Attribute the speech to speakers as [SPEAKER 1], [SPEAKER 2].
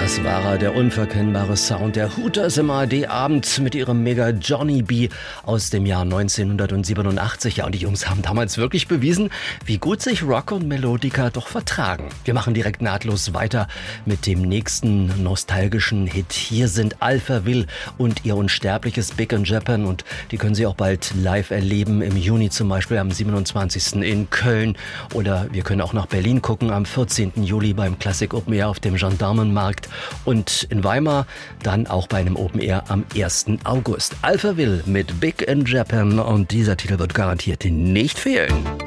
[SPEAKER 1] Das war der unverkennbare Sound der Hooters im ARD-Abend mit ihrem Mega Johnny B aus dem Jahr 1987. Ja, und die Jungs haben damals wirklich bewiesen, wie gut sich Rock und Melodica doch vertragen. Wir machen direkt nahtlos weiter mit dem nächsten nostalgischen Hit. Hier sind Alpha Will und ihr unsterbliches Big in Japan, und die können Sie auch bald live erleben, im Juni zum Beispiel am 27. in Köln, oder wir können auch nach Berlin gucken am 14. Juli beim Classic Open Air auf dem Gendarmenmarkt und in Weimar dann auch bei einem Open Air am 1. August. Alpha Will mit Big in Japan, und dieser Titel wird garantiert nicht fehlen.